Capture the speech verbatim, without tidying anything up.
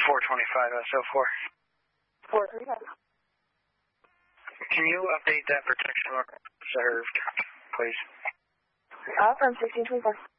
four twenty-five S O four. four twenty-five. Can you update that protection reserved, please? Uh, from sixteen twenty-four.